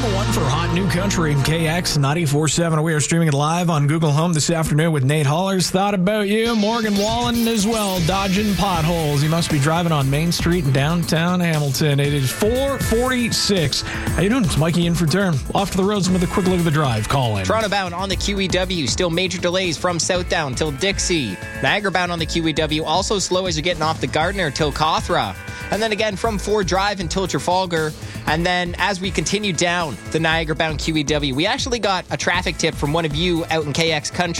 number one for Hot New Country, KX 94.7. We are streaming it live on Google Home this afternoon with Nate Hollers. Thought about you. Morgan Wallen as well, dodging potholes. He must be driving on Main Street in downtown Hamilton. It is 4:46. How you doing? It's Mikey in for turn. Off to the roads with a quick look at the drive. Call in. Toronto bound on the QEW. Still major delays from Southdown till Dixie. Niagara bound on the QEW. Also slow as you're getting off the Gardiner till Cawthra. And then again from Ford Drive until Trafalgar. And then as we continue down the Niagara-bound QEW, we actually got a traffic tip from one of you out in KX Country.